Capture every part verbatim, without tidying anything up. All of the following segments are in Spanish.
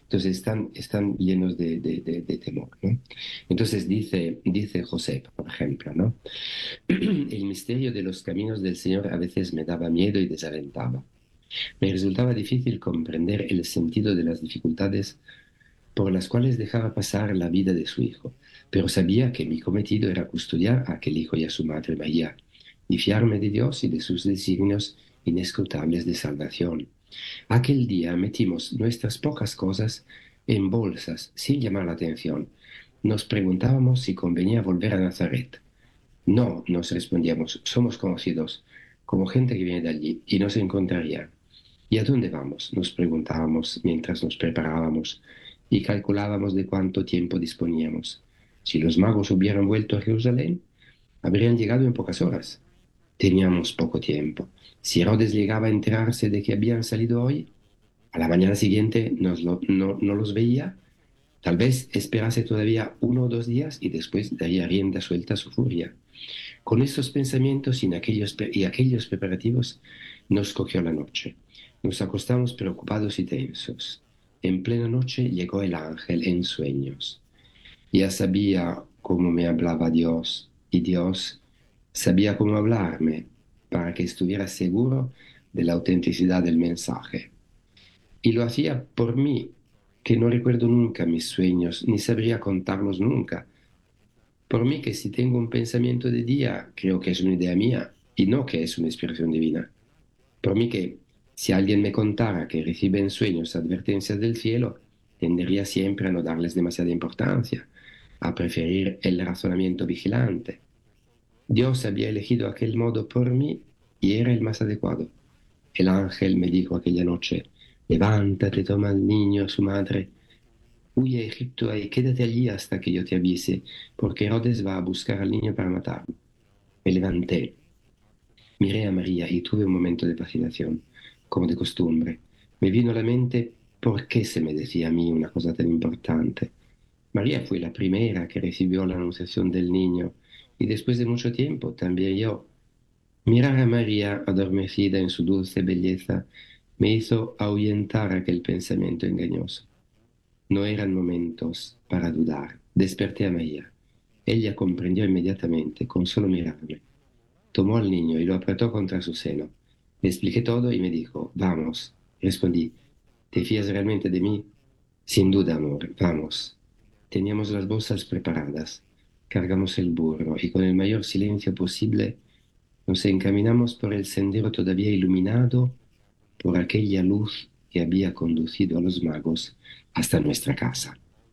Entonces están, están llenos de, de, de, de temor, ¿no? Entonces dice, dice José, por ejemplo, ¿no? El misterio de los caminos del Señor a veces me daba miedo y desalentaba. Me resultaba difícil comprender el sentido de las dificultades por las cuales dejaba pasar la vida de su hijo, pero sabía que mi cometido era custodiar a aquel hijo y a su madre María, y fiarme de Dios y de sus designios inescrutables de salvación. Aquel día metimos nuestras pocas cosas en bolsas sin llamar la atención. Nos preguntábamos si convenía volver a Nazaret. No, nos respondíamos, somos conocidos, como gente que viene de allí, y nos encontraría. ¿Y a dónde vamos? Nos preguntábamos mientras nos preparábamos y calculábamos de cuánto tiempo disponíamos. Si los magos hubieran vuelto a Jerusalén, habrían llegado en pocas horas. Teníamos poco tiempo. Si Herodes llegaba a enterarse de que habían salido hoy, a la mañana siguiente nos lo- no, no los veía. Tal vez esperase todavía uno o dos días y después daría rienda suelta a su furia. Con estos pensamientos y, en aquellos, pre- y aquellos preparativos nos cogió la noche. Nos acostamos preocupados y tensos. En plena noche llegó el ángel en sueños. Ya sabía cómo me hablaba Dios y Dios sabía cómo hablarme para que estuviera seguro de la autenticidad del mensaje. Y lo hacía por mí, que no recuerdo nunca mis sueños, ni sabría contarlos nunca. Por mí que si tengo un pensamiento de día, creo que es una idea mía y no que es una inspiración divina. Por mí que si alguien me contara que recibe en sueños advertencias del cielo, tendería siempre a no darles demasiada importancia, a preferir el razonamiento vigilante. Dios había elegido aquel modo por mí y era el más adecuado. El ángel me dijo aquella noche, levántate, toma al niño, a su madre, huye a Egipto y quédate allí hasta que yo te avise, porque Herodes va a buscar al niño para matarlo. Me levanté, miré a María y tuve un momento de vacilación, como de costumbre. Me vino a la mente por qué se me decía a mí una cosa tan importante. María fue la primera que recibió la anunciación del niño y después de mucho tiempo también yo. Mirar a María adormecida en su dulce belleza me hizo ahuyentar aquel pensamiento engañoso. No eran momentos para dudar. Desperté a María. Ella comprendió inmediatamente, con solo mirarme. Tomó al niño y lo apretó contra su seno. Le expliqué todo y me dijo, vamos. Respondí, ¿te fías realmente de mí? Sin duda, amor, vamos. Teníamos las bolsas preparadas. Cargamos el burro y con el mayor silencio posible nos encaminamos por el sendero todavía iluminado por aquella luz que había conducido a los magos hasta nuestra casa.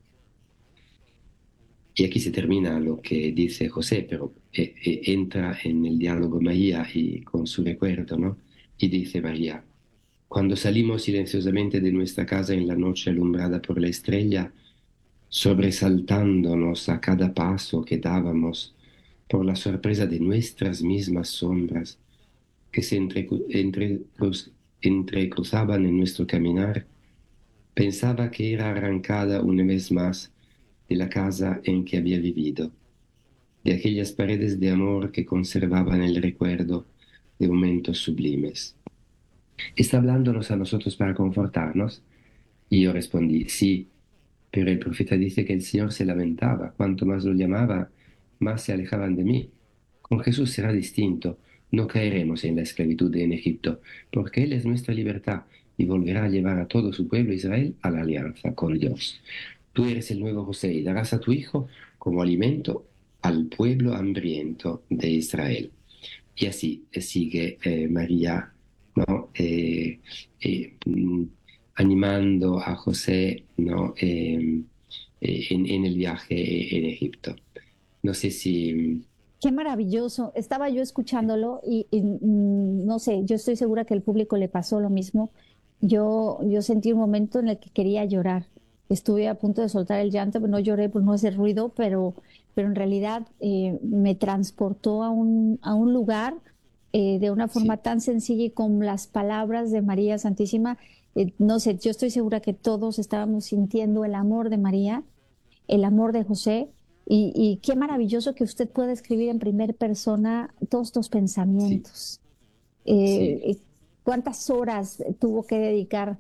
Y aquí se termina lo que dice José, pero eh, eh, entra en el diálogo María y con su recuerdo, ¿no? Y dice María, cuando salimos silenciosamente de nuestra casa en la noche alumbrada por la estrella, sobresaltándonos a cada paso que dábamos por la sorpresa de nuestras mismas sombras que se entrecru- entrecruz- entrecruzaban en nuestro caminar, pensaba que era arrancada una vez más de la casa en que había vivido, de aquellas paredes de amor que conservaban el recuerdo de momentos sublimes. ¿Está hablándonos a nosotros para confortarnos? Y yo respondí, sí, pero el profeta dice que el Señor se lamentaba, cuanto más lo llamaba, más se alejaban de mí. Con Jesús será distinto, no caeremos en la esclavitud en Egipto, porque Él es nuestra libertad y volverá a llevar a todo su pueblo Israel a la alianza con Dios. Tú eres el nuevo José y darás a tu hijo como alimento al pueblo hambriento de Israel. Y así eh, sigue eh, María, ¿no? Eh, eh, mm, animando a José, ¿no? Eh, eh, en, en el viaje en Egipto. No sé si... Qué maravilloso. Estaba yo escuchándolo y, y, mm, no sé, yo estoy segura que al público le pasó lo mismo. Yo, yo sentí un momento en el que quería llorar. Estuve a punto de soltar el llanto, pero no lloré por no hacer ruido, pero, pero en realidad eh, me transportó a un, a un lugar eh, de una forma Sí, tan sencilla y con las palabras de María Santísima. Eh, no sé, yo estoy segura que todos estábamos sintiendo el amor de María, el amor de José. Y, y qué maravilloso que usted pueda escribir en primera persona todos estos sí, pensamientos. sí. Eh, ¿cuántas horas tuvo que dedicar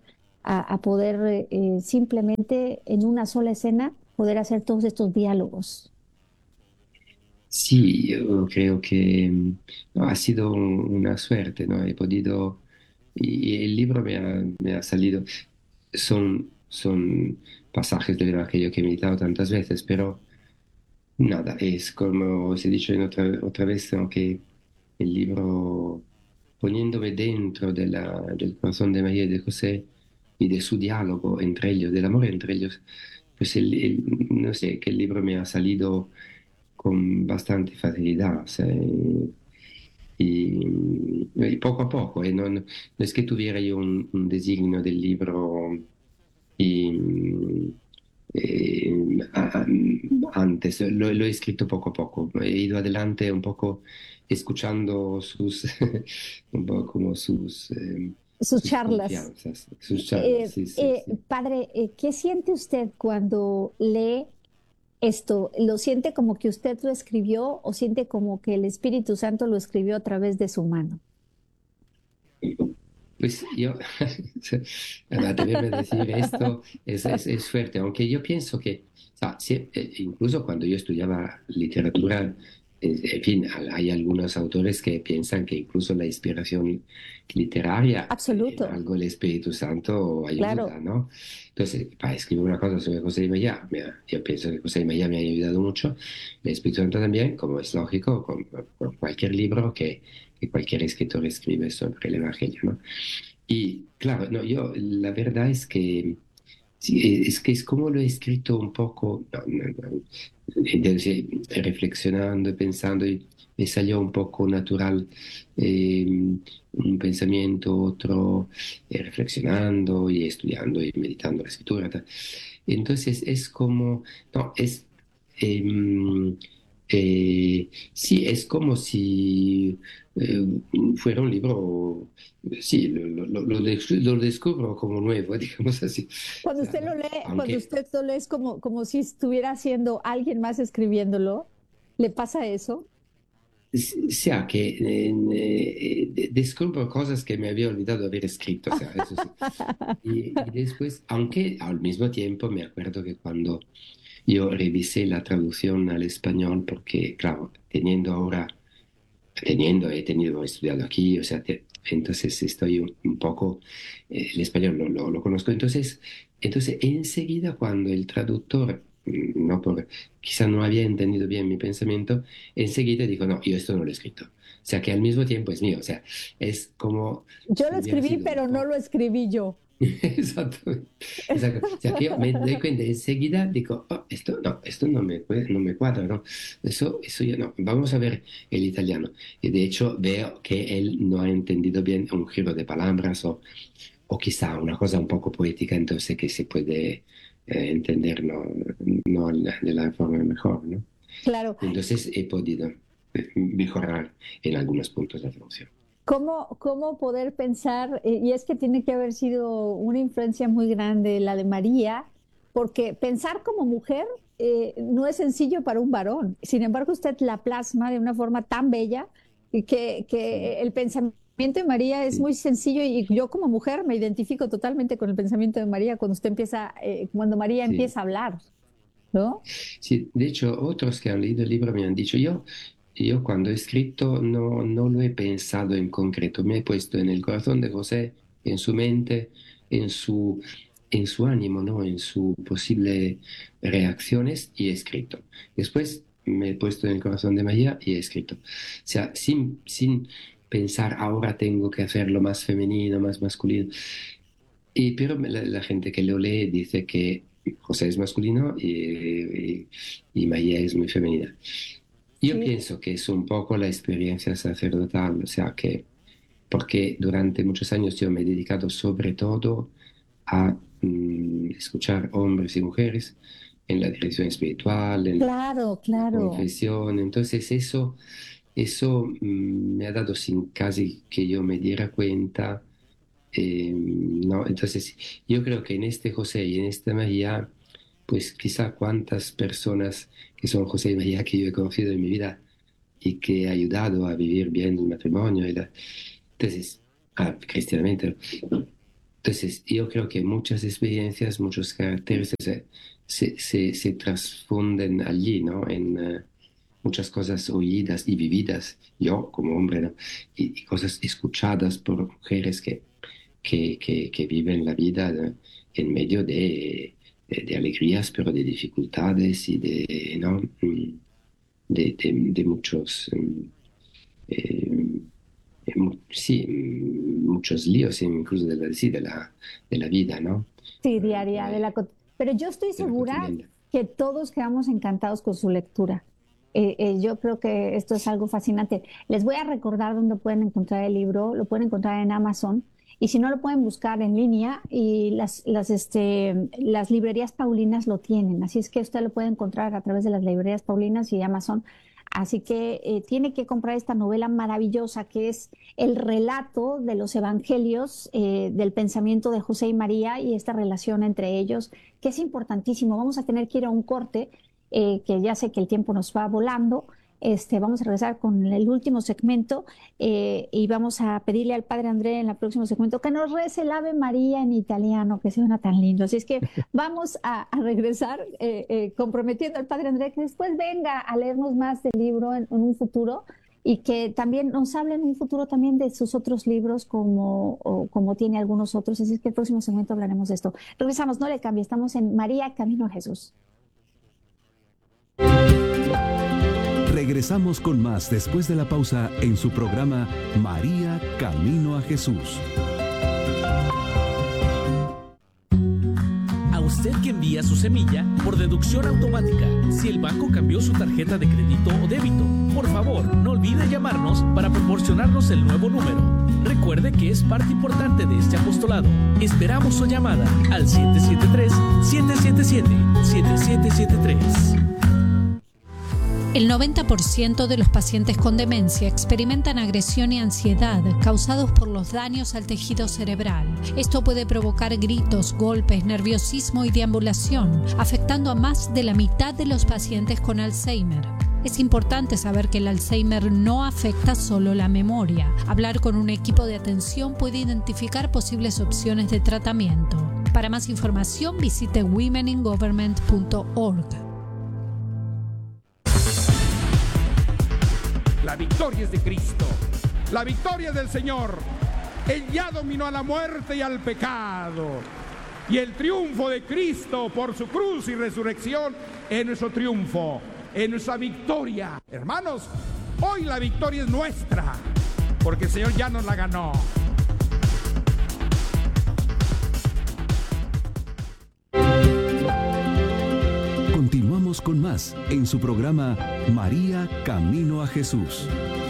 a, a poder eh, eh, simplemente en una sola escena poder hacer todos estos diálogos. Sí, yo creo que mm, no, ha sido un- una suerte, ¿no? He podido, y y el libro me ha, me ha salido, son, son pasajes del Evangelio que he meditado tantas veces, pero nada, es como os he dicho en otra, otra vez, ¿no? Que el libro, poniéndome dentro de la- del corazón de María y de José y de su diálogo entre ellos, del amor entre ellos, pues el, el- no sé, que el libro me ha salido con bastante facilidad, o sea, y, y poco a poco, eh, no, no- no es que tuviera yo un, un designio del libro y, eh, a- a- antes, lo, lo he escrito poco a poco, he ido adelante un poco escuchando sus, un poco como sus, eh, Sus sus charlas. confianzas, sus charlas, Eh, sí, sí, eh, sí. padre, eh, ¿qué siente usted cuando lee esto? ¿Lo siente como que usted lo escribió o siente como que el Espíritu Santo lo escribió a través de su mano? Pues yo, atreverme a decir esto es, es, es fuerte, aunque yo pienso que, o sea, sí, eh, incluso cuando yo estudiaba literatura, eh, en fin, al- hay algunos autores que piensan que incluso la inspiración literaria eh, en Absoluto, algo el Espíritu Santo ayuda, claro. ¿no? Entonces, para escribir una cosa sobre José de María, me ha- yo pienso que José de María me ha ayudado mucho, el Espíritu Santo también, como es lógico, con, con cualquier libro que, que cualquier escritor escribe sobre el Evangelio, ¿no? Y claro, no, yo la verdad es que sí, es que es como lo he escrito un poco, no, no, no, entonces, reflexionando y pensando, y me salió un poco natural eh, un pensamiento, otro, eh, reflexionando y estudiando y meditando la escritura. Tal. Entonces es como, no, es, em, eh, sí, es como si eh, fuera un libro, sí, lo, lo, lo, lo des- lo descubro como nuevo, digamos así. O Cuando sea, usted lo ¿no? lee, cuando Aunque, usted lo lee es como, como si estuviera siendo alguien más escribiéndolo. ¿Le pasa eso? s- sea que eh, eh, de- descubro cosas que me había olvidado haber escrito, o sea, eso sí. Y, y después, aunque al mismo tiempo me acuerdo que cuando yo revisé la traducción al español, porque claro, teniendo ahora, teniendo, he tenido, he estudiado aquí, o sea, te- entonces estoy un, un poco, eh, el español lo, lo, lo conozco, entonces, entonces enseguida cuando el traductor, mm, no por, quizá no había entendido bien mi pensamiento, enseguida dijo, no, yo esto no lo he escrito. O sea, que al mismo tiempo es mío, o sea, es como Yo lo si hubiera escribí, sido un pero no poco. lo escribí yo. Exacto, exacto. O sea, que yo me doy cuenta enseguida, digo, "Oh, esto no, esto no me, cue- no me cuadra, ¿no? Eso, eso ya no. Vamos a ver el italiano. Y de hecho veo que él no ha entendido bien un giro de palabras o, o quizá una cosa un poco poética, entonces que se puede eh, entender no, no la- de la forma mejor, ¿no? Claro. Entonces he podido eh, mejorar en algunos puntos la traducción. ¿Cómo, cómo poder pensar? eh, Y es que tiene que haber sido una influencia muy grande la de María, porque pensar como mujer eh, no es sencillo para un varón. Sin embargo, usted la plasma de una forma tan bella y que, Sí, que el pensamiento de María es sí. muy sencillo y yo como mujer me identifico totalmente con el pensamiento de María cuando usted empieza, eh, cuando María Sí. empieza a hablar, ¿no? Sí, de hecho, otros que han leído el libro me han dicho, yo, yo cuando he escrito no, no lo he pensado en concreto, me he puesto en el corazón de José, en su mente, en su, en su ánimo, ¿no? En sus posibles reacciones y he escrito. Después me he puesto en el corazón de María y he escrito. O sea, sin, sin pensar ahora tengo que hacerlo más femenino, más masculino. Y, pero la, la gente que lo lee dice que José es masculino y, y, y María es muy femenina. Yo Sí, pienso que es un poco la experiencia sacerdotal, o sea que, porque durante muchos años yo me he dedicado sobre todo a mm, escuchar hombres y mujeres en la dirección espiritual, en claro, la claro. confesión, entonces eso, eso mm, me ha dado sin casi que yo me diera cuenta eh, no, entonces yo creo que en este José y en esta María, pues quizá cuántas personas que son José y María que yo he conocido en mi vida y que he ayudado a vivir bien el matrimonio y la, entonces, ah, cristianamente, ¿no? Entonces, yo creo que muchas experiencias, muchos caracteres se, se, se, se transfunden allí, ¿no? En eh, muchas cosas oídas y vividas, yo como hombre, ¿no? Y, y cosas escuchadas por mujeres que, que, que, que viven la vida ¿no? En medio de, de, de alegrías, pero de dificultades y de, ¿no? Mm, de, de, de muchos... mm, eh, eh, mu- sí, mm, muchos líos incluso de la, sí, de la, de la vida, ¿no? Sí, Eh, diaria, de la, de, cot- pero yo estoy de la segura cotidiana. que todos quedamos encantados con su lectura. Eh, eh, yo creo que esto es algo fascinante. Les voy a recordar dónde pueden encontrar el libro. Lo pueden encontrar en Amazon. Y si no, lo pueden buscar en línea y las, las, este, las librerías Paulinas lo tienen. Así es que usted lo puede encontrar a través de las librerías Paulinas y Amazon. Así que eh, tiene que comprar esta novela maravillosa que es el relato de los evangelios, eh, del pensamiento de José y María y esta relación entre ellos, que es importantísimo. Vamos a tener que ir a un corte, eh, que ya sé que el tiempo nos va volando. Este, vamos a regresar con el último segmento, eh, y vamos a pedirle al Padre André en el próximo segmento que nos rece el Ave María en italiano, que suena tan lindo. Así es que vamos a, a regresar, eh, eh, comprometiendo al Padre André que después venga a leernos más del libro en, en un futuro y que también nos hable en un futuro también de sus otros libros como, o como tiene algunos otros. Así es que el próximo segmento hablaremos de esto. Regresamos, no le cambie, estamos en María Camino a Jesús. Regresamos con más después de la pausa en su programa María Camino a Jesús. A usted que envía su semilla por deducción automática, si el banco cambió su tarjeta de crédito o débito, por favor, no olvide llamarnos para proporcionarnos el nuevo número. Recuerde que es parte importante de este apostolado. Esperamos su llamada al siete siete tres, siete siete siete, siete siete siete tres. El noventa por ciento de los pacientes con demencia experimentan agresión y ansiedad causados por los daños al tejido cerebral. Esto puede provocar gritos, golpes, nerviosismo y deambulación, afectando a más de la mitad de los pacientes con Alzheimer. Es importante saber que el Alzheimer no afecta solo la memoria. Hablar con un equipo de atención puede identificar posibles opciones de tratamiento. Para más información visite women in government punto org. La victoria es de Cristo, la victoria es del Señor. Él ya dominó a la muerte y al pecado. Y el triunfo de Cristo por su cruz y resurrección es nuestro triunfo, es nuestra victoria. Hermanos, hoy la victoria es nuestra, porque el Señor ya nos la ganó. Continuamos con más en su programa María Camino a Jesús.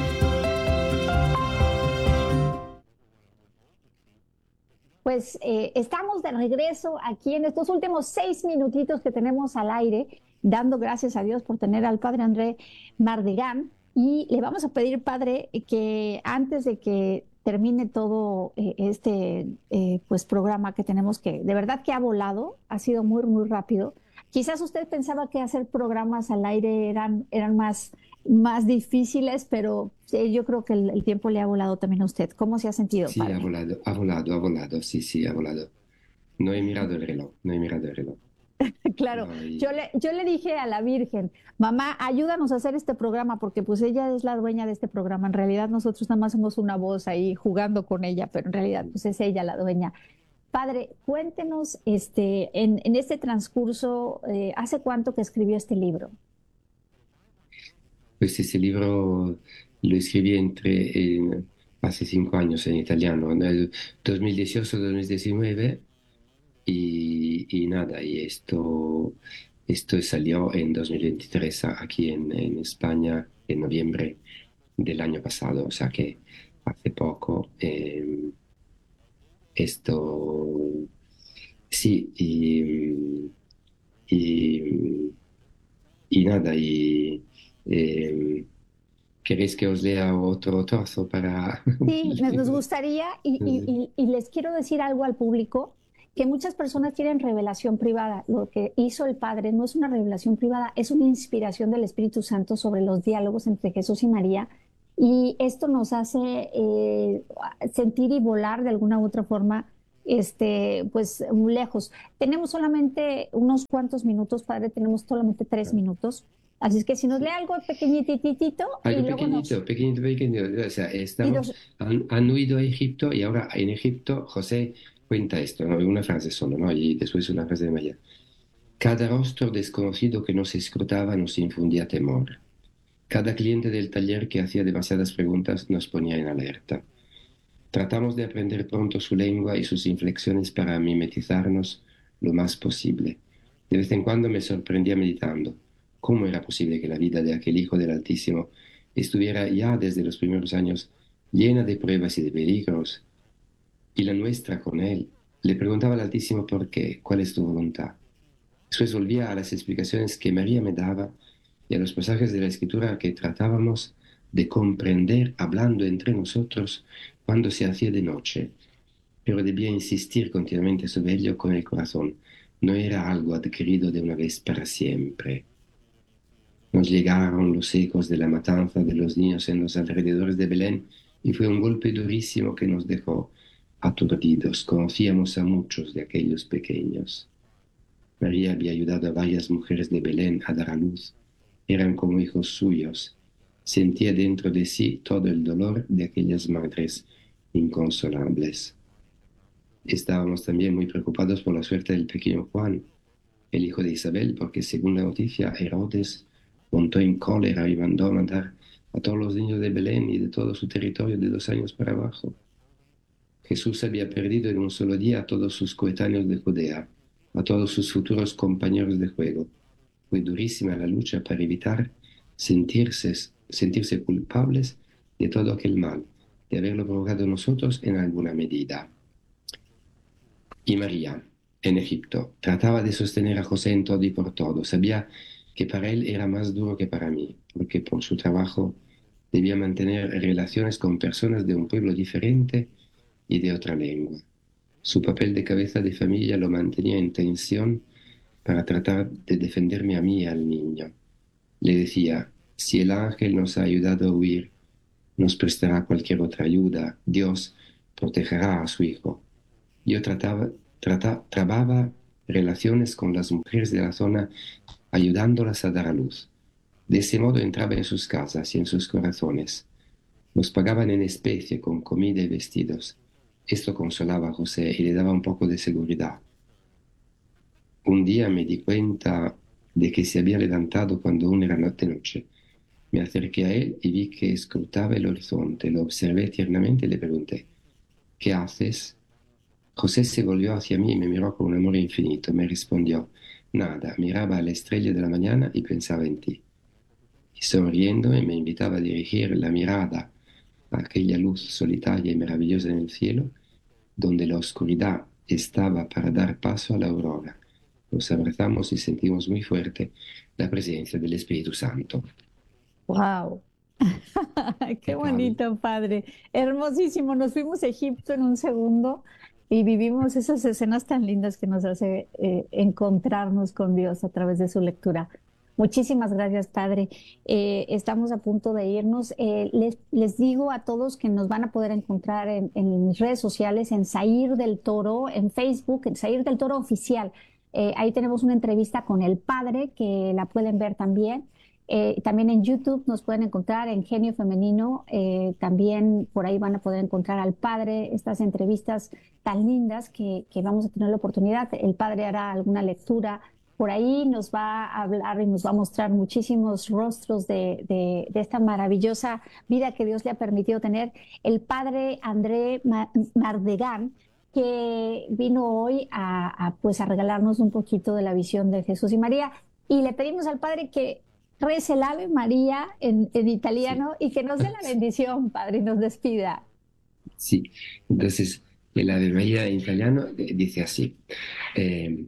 Pues eh, estamos de regreso aquí en estos últimos seis minutitos que tenemos al aire, dando gracias a Dios por tener al Padre André Mardigán. Y le vamos a pedir, Padre, que antes de que termine todo eh, este eh, pues programa que tenemos, que de verdad que ha volado, ha sido muy, muy rápido. Quizás usted pensaba que hacer programas al aire eran, eran más, más difíciles, pero sí, yo creo que el, el tiempo le ha volado también a usted. ¿Cómo se ha sentido, Sí, Padre? ha volado, ha volado, ha volado, sí, sí, ha volado. No he mirado el reloj, no he mirado el reloj. Claro, No, y- yo le, yo le dije a la Virgen, mamá, ayúdanos a hacer este programa, porque pues ella es la dueña de este programa. En realidad nosotros nada más somos una voz ahí jugando con ella, pero en realidad pues es ella la dueña. Padre, cuéntenos, este, en, en este transcurso, eh, ¿hace cuánto que escribió este libro? Pues ese libro lo escribí entre eh, hace cinco años en italiano, en el dos mil dieciocho dos mil diecinueve, y, y nada, y esto, esto salió en dos mil veintitrés a- aquí en, en España en noviembre del año pasado, o sea que hace poco. eh, esto, sí, y, y, y nada, y eh, ¿queréis que os lea otro trozo para... Sí, nos nos gustaría, y, y- y- y les quiero decir algo al público, que muchas personas tienen revelación privada. Lo que hizo el Padre no es una revelación privada, es una inspiración del Espíritu Santo sobre los diálogos entre Jesús y María. Y esto nos hace eh, sentir y volar de alguna u otra forma este, pues muy lejos. Tenemos solamente unos cuantos minutos, padre, tenemos solamente tres minutos. Así es que si nos lee algo pequeñititito y Algo luego nos... pequeñito, pequeñito, pequeñito. O sea, y estamos, nos- han, han huido a Egipto y ahora en Egipto José cuenta esto, ¿no? Una frase solo, ¿no? Y después una frase de María. Cada rostro desconocido que nos escrutaba nos infundía temor. Cada cliente del taller que hacía demasiadas preguntas nos ponía en alerta. Tratamos de aprender pronto su lengua y sus inflexiones para mimetizarnos lo más posible. De vez en cuando me sorprendía meditando. ¿Cómo era posible que la vida de aquel Hijo del Altísimo estuviera ya desde los primeros años llena de pruebas y de peligros? Y la nuestra con Él. Le preguntaba al Altísimo por qué, cuál es tu voluntad. Después volvía a las explicaciones que María me daba y a los pasajes de la Escritura que tratábamos de comprender hablando entre nosotros cuando se hacía de noche. Pero debía insistir continuamente sobre ello con el corazón. No era algo adquirido de una vez para siempre. Nos llegaron los ecos de la matanza de los niños en los alrededores de Belén y fue un golpe durísimo que nos dejó aturdidos. Conocíamos a muchos de aquellos pequeños. María había ayudado a varias mujeres de Belén a dar a luz. Eran como hijos suyos. Sentía dentro de sí todo el dolor de aquellas madres inconsolables. Estábamos también muy preocupados por la suerte del pequeño Juan, el hijo de Isabel, porque según la noticia, Herodes montó en cólera y mandó a matar a todos los niños de Belén y de todo su territorio de dos años para abajo. Jesús había perdido en un solo día a todos sus coetáneos de Judea, a todos sus futuros compañeros de juego. Fue durísima la lucha para evitar sentirse, sentirse culpables de todo aquel mal, de haberlo provocado nosotros en alguna medida. Y María, en Egipto, trataba de sostener a José en todo y por todo. Sabía que para él era más duro que para mí, porque por su trabajo debía mantener relaciones con personas de un pueblo diferente y de otra lengua. Su papel de cabeza de familia lo mantenía en tensión para tratar de defenderme a mí y al niño. Le decía, si el ángel nos ha ayudado a huir, nos prestará cualquier otra ayuda. Dios protegerá a su hijo. Yo trataba, trata, trababa relaciones con las mujeres de la zona, ayudándolas a dar a luz. De ese modo entraba en sus casas y en sus corazones. Nos pagaban en especie con comida y vestidos. Esto consolaba a José y le daba un poco de seguridad. Un día me di cuenta de que se había levantado cuando aún era de noche. Me acerqué a él y vi que escrutaba el horizonte. Lo observé tiernamente y le pregunté, ¿qué haces? José se volvió hacia mí y me miró con un amor infinito. Me respondió, nada, miraba a la estrella de la mañana y pensaba en ti. Y sonriéndome me invitaba a dirigir la mirada a aquella luz solitaria y maravillosa en el cielo, donde la oscuridad estaba para dar paso a la aurora. Nos abrazamos y sentimos muy fuerte la presencia del Espíritu Santo. ¡Wow! ¡Qué ¿Qué tal? bonito, padre! Hermosísimo. Nos fuimos a Egipto en un segundo y vivimos esas escenas tan lindas que nos hace eh, encontrarnos con Dios a través de su lectura. Muchísimas gracias, padre. Eh, estamos a punto de irnos. Eh, les, les digo a todos que nos van a poder encontrar en, en mis redes sociales, en Zair del Toro, en Facebook, en Zair del Toro Oficial. Eh, ahí tenemos una entrevista con el padre que la pueden ver también. Eh, también en YouTube nos pueden encontrar en Genio Femenino. Eh, también por ahí van a poder encontrar al padre, estas entrevistas tan lindas que, que vamos a tener la oportunidad. El padre hará alguna lectura. Por ahí nos va a hablar y nos va a mostrar muchísimos rostros de, de, de esta maravillosa vida que Dios le ha permitido tener. El padre André Mardegan, que vino hoy a, a, pues a regalarnos un poquito de la visión de Jesús y María. Y le pedimos al padre que rece el Ave María en, en italiano sí. Y que nos dé la bendición, padre, y nos despida. Sí, entonces el Ave María en italiano dice así. Eh,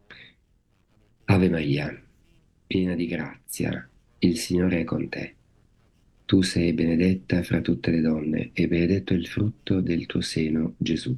Ave Maria, piena di grazia, il Signore è con te. Tu sei benedetta fra tutte le donne e benedetto il frutto del tuo seno, Gesù.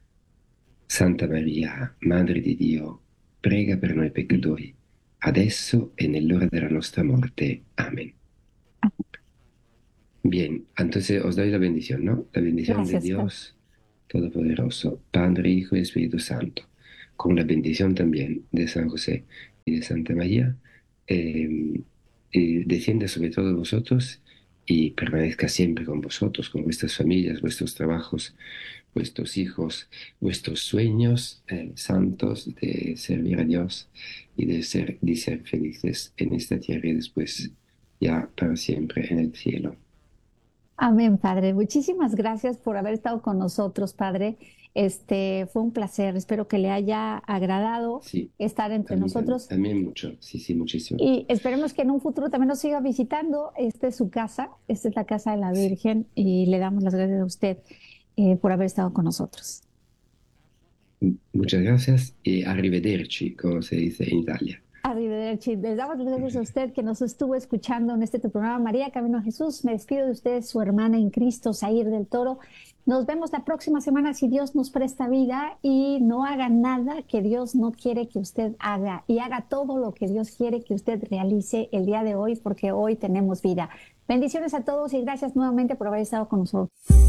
Santa Maria, Madre di Dio, prega per noi peccatori, adesso e nell'ora della nostra muerte. Amén. Bien, entonces os doy la bendición, ¿no? La bendición Gracias, de Dios Todopoderoso, Padre, Hijo y Espíritu Santo, con la bendición también de San José y de Santa María, eh, eh, descienda sobre todos vosotros y permanezca siempre con vosotros, con vuestras familias, vuestros trabajos, vuestros hijos, vuestros sueños eh, santos de servir a Dios y de ser, de ser felices en esta tierra y después ya para siempre en el cielo. Amén, Padre. Muchísimas gracias por haber estado con nosotros, Padre. Este, fue un placer. Espero que le haya agradado sí, estar entre también, nosotros. También mucho, sí, sí, muchísimo. Y esperemos que en un futuro también nos siga visitando. Esta es su casa, esta es la casa de la Virgen, y le damos las gracias a usted eh, por haber estado con nosotros. Muchas gracias y arrivederci, como se dice en Italia. Arrivederci. Les damos las gracias a usted que nos estuvo escuchando en este tu programa María Camino a Jesús. Me despido de usted, su hermana en Cristo, Zair del Toro. Nos vemos la próxima semana si Dios nos presta vida, y no haga nada que Dios no quiere que usted haga, y haga todo lo que Dios quiere que usted realice el día de hoy, porque hoy tenemos vida. Bendiciones a todos y gracias nuevamente por haber estado con nosotros.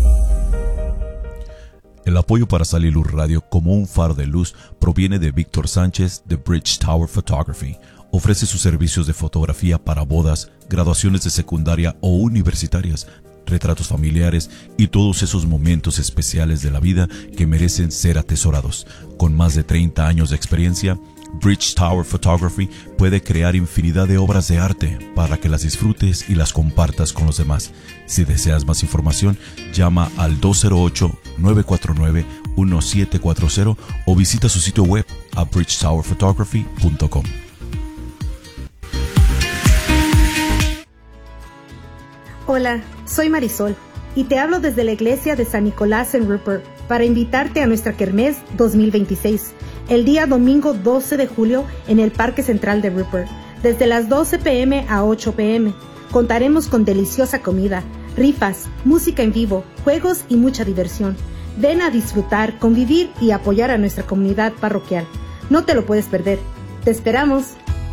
El apoyo para Saliluz Radio como un faro de luz proviene de Víctor Sánchez de Bridge Tower Photography. Ofrece sus servicios de fotografía para bodas, graduaciones de secundaria o universitarias, retratos familiares y todos esos momentos especiales de la vida que merecen ser atesorados. Con más de treinta años de experiencia, Bridge Tower Photography puede crear infinidad de obras de arte para que las disfrutes y las compartas con los demás. Si deseas más información, llama al dos cero ocho, nueve cuatro nueve, uno siete cuatro cero o visita su sitio web a bridge tower photography punto com. Hola, soy Marisol y te hablo desde la iglesia de San Nicolás en Rupert para invitarte a nuestra Kermés dos mil veintiséis, el día domingo doce de julio en el Parque Central de Rupert, desde las doce pe eme a ocho pe eme. Contaremos con deliciosa comida, rifas, música en vivo, juegos y mucha diversión. Ven a disfrutar, convivir y apoyar a nuestra comunidad parroquial. No te lo puedes perder. ¡Te esperamos!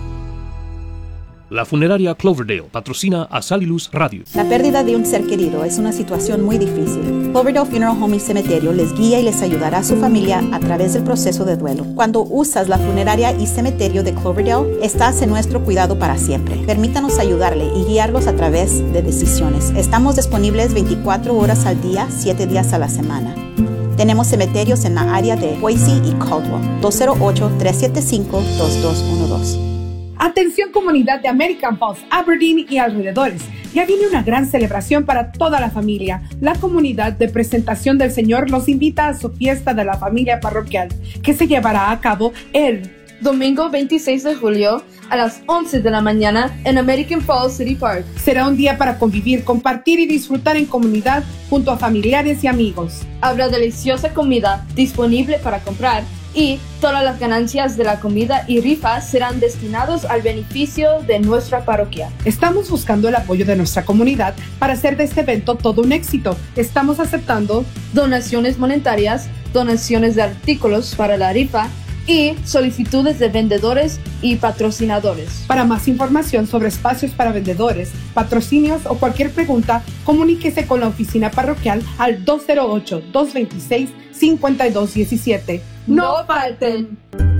La funeraria Cloverdale patrocina a Saliluz Radio. La pérdida de un ser querido es una situación muy difícil. Cloverdale Funeral Home y Cementerio les guía y les ayudará a su familia a través del proceso de duelo. Cuando usas la funeraria y cementerio de Cloverdale, estás en nuestro cuidado para siempre. Permítanos ayudarle y guiarlos a través de decisiones. Estamos disponibles veinticuatro horas al día, siete días a la semana. Tenemos cementerios en la área de Boise y Caldwell. dos cero ocho, tres siete cinco, dos dos uno dos. Atención comunidad de American Falls, Aberdeen y alrededores. Ya viene una gran celebración para toda la familia. La comunidad de Presentación del Señor los invita a su fiesta de la familia parroquial, que se llevará a cabo el domingo veintiséis de julio a las once de la mañana en American Falls City Park. Será un día para convivir, compartir y disfrutar en comunidad junto a familiares y amigos. Habrá deliciosa comida disponible para comprar, y todas las ganancias de la comida y rifas serán destinados al beneficio de nuestra parroquia. Estamos buscando el apoyo de nuestra comunidad para hacer de este evento todo un éxito. Estamos aceptando donaciones monetarias, donaciones de artículos para la rifa y solicitudes de vendedores y patrocinadores. Para más información sobre espacios para vendedores, patrocinios o cualquier pregunta, comuníquese con la oficina parroquial al dos cero ocho, dos dos seis, cinco dos uno siete. ¡No falten!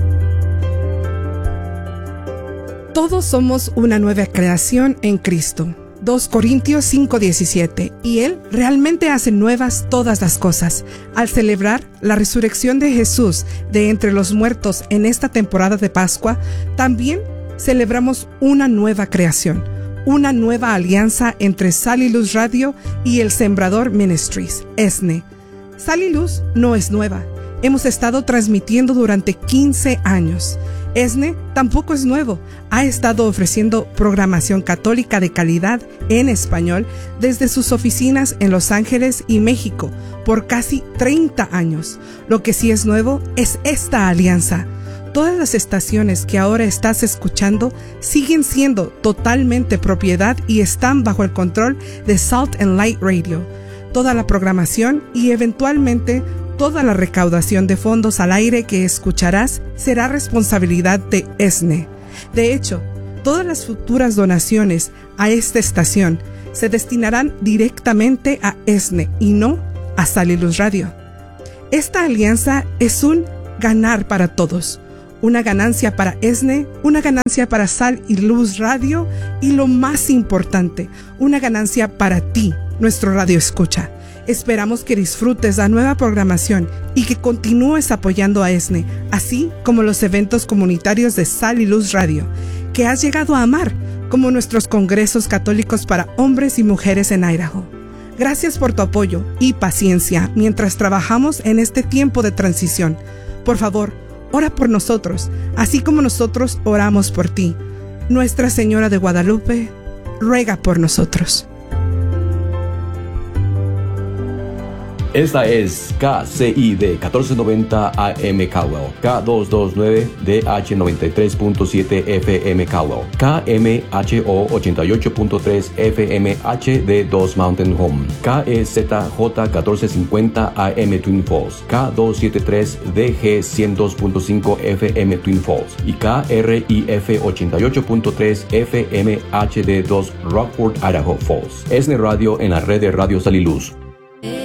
Todos somos una nueva creación en Cristo. dos Corintios cinco diecisiete. Y Él realmente hace nuevas todas las cosas. Al celebrar la resurrección de Jesús de entre los muertos en esta temporada de Pascua, también celebramos una nueva creación, una nueva alianza entre Saliluz Radio y el Sembrador Ministries, E S N E. Saliluz no es nueva. Hemos estado transmitiendo durante quince años. E S N E tampoco es nuevo. Ha estado ofreciendo programación católica de calidad en español desde sus oficinas en Los Ángeles y México por casi treinta años. Lo que sí es nuevo es esta alianza. Todas las estaciones que ahora estás escuchando siguen siendo totalmente propiedad y están bajo el control de Salt and Light Radio. Toda la programación y eventualmente toda la recaudación de fondos al aire que escucharás será responsabilidad de E S N E. De hecho, todas las futuras donaciones a esta estación se destinarán directamente a E S N E y no a Saliluz Radio. Esta alianza es un ganar para todos. Una ganancia para ESNE, una ganancia para Sal y Luz Radio y lo más importante, una ganancia para ti, nuestro radio escucha. Esperamos que disfrutes la nueva programación y que continúes apoyando a ESNE, así como los eventos comunitarios de Sal y Luz Radio, que has llegado a amar, como nuestros congresos católicos para hombres y mujeres en Idaho. Gracias por tu apoyo y paciencia mientras trabajamos en este tiempo de transición. Por favor, ora por nosotros, así como nosotros oramos por ti. Nuestra Señora de Guadalupe, ruega por nosotros. Esta es K C I D catorce noventa A M Caldwell, K doscientos veintinueve D H noventa y tres punto siete F M Caldwell, K M H O ochenta y ocho punto tres F M H D dos Mountain Home, K E Z J catorce cincuenta A M Twin Falls, K doscientos setenta y tres D G ciento dos punto cinco F M Twin Falls y K R I F ochenta y ocho punto tres F M H D dos Rockford, Idaho Falls. ESNE Radio en la red de Radio Sal y Luz.